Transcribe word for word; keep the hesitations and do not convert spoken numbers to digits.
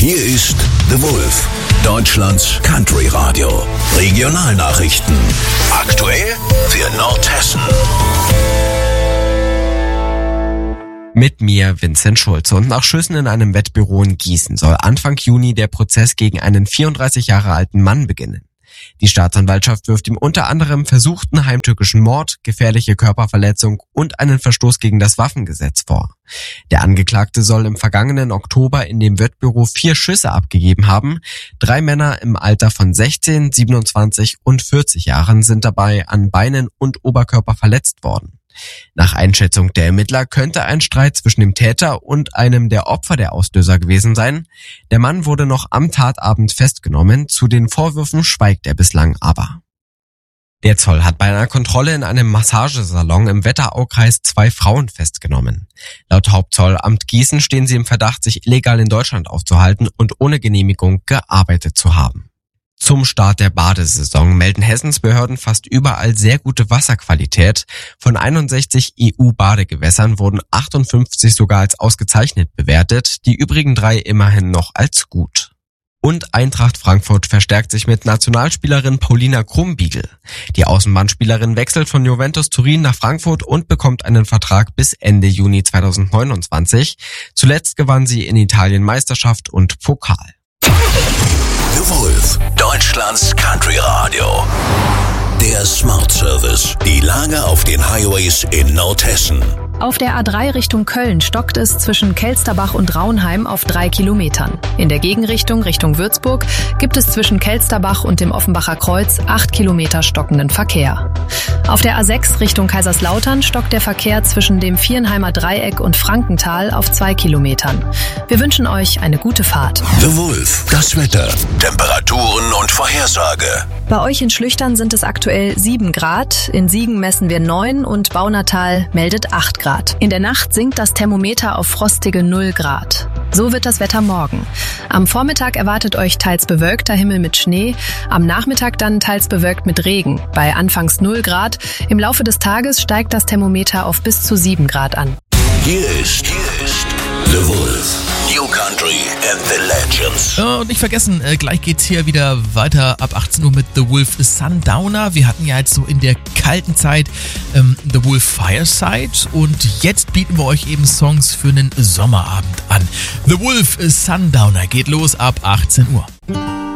Hier ist The Wolf, Deutschlands Country Radio. Regionalnachrichten. Aktuell für Nordhessen. Mit mir Vincent Schulze. Und nach Schüssen in einem Wettbüro in Gießen soll Anfang Juni der Prozess gegen einen vierunddreißig Jahre alten Mann beginnen. Die Staatsanwaltschaft wirft ihm unter anderem versuchten heimtückischen Mord, gefährliche Körperverletzung und einen Verstoß gegen das Waffengesetz vor. Der Angeklagte soll im vergangenen Oktober in dem Wettbüro vier Schüsse abgegeben haben. Drei Männer im Alter von sechzehn, siebenundzwanzig und vierzig Jahren sind dabei an Beinen und Oberkörper verletzt worden. Nach Einschätzung der Ermittler könnte ein Streit zwischen dem Täter und einem der Opfer der Auslöser gewesen sein. Der Mann wurde noch am Tatabend festgenommen, zu den Vorwürfen schweigt er bislang aber. Der Zoll hat bei einer Kontrolle in einem Massagesalon im Wetteraukreis zwei Frauen festgenommen. Laut Hauptzollamt Gießen stehen sie im Verdacht, sich illegal in Deutschland aufzuhalten und ohne Genehmigung gearbeitet zu haben. Zum Start der Badesaison melden Hessens Behörden fast überall sehr gute Wasserqualität. Von einundsechzig E U-Badegewässern wurden achtundfünfzig sogar als ausgezeichnet bewertet, die übrigen drei immerhin noch als gut. Und Eintracht Frankfurt verstärkt sich mit Nationalspielerin Paulina Krumbiegel. Die Außenbahnspielerin wechselt von Juventus Turin nach Frankfurt und bekommt einen Vertrag bis Ende Juni zweitausendneunundzwanzig. Zuletzt gewann sie in Italien Meisterschaft und Pokal. The Wolf, Deutschlands Country Radio. Der Smart Service. Die Lage auf den Highways in Nordhessen. Auf der A drei Richtung Köln stockt es zwischen Kelsterbach und Raunheim auf drei Kilometern. In der Gegenrichtung Richtung Würzburg gibt es zwischen Kelsterbach und dem Offenbacher Kreuz acht Kilometer stockenden Verkehr. Auf der A sechs Richtung Kaiserslautern stockt der Verkehr zwischen dem Vierenheimer Dreieck und Frankenthal auf zwei Kilometern. Wir wünschen euch eine gute Fahrt. The Wolf, das Wetter, Temperaturen und Vorhersage. Bei euch in Schlüchtern sind es aktuell sieben Grad, in Siegen messen wir neun und Baunatal meldet acht Grad. In der Nacht sinkt das Thermometer auf frostige null Grad. So wird das Wetter morgen. Am Vormittag erwartet euch teils bewölkter Himmel mit Schnee, am Nachmittag dann teils bewölkt mit Regen. Bei anfangs null Grad. Im Laufe des Tages steigt das Thermometer auf bis zu sieben Grad an. Hier ist, hier ist The Wolf. New Country and the Legends. Ja, und nicht vergessen, äh, gleich geht's hier wieder weiter ab achtzehn Uhr mit The Wolf Sundowner. Wir hatten ja jetzt so in der kalten Zeit ähm, The Wolf Fireside und jetzt bieten wir euch eben Songs für einen Sommerabend an. The Wolf Sundowner geht los ab achtzehn Uhr.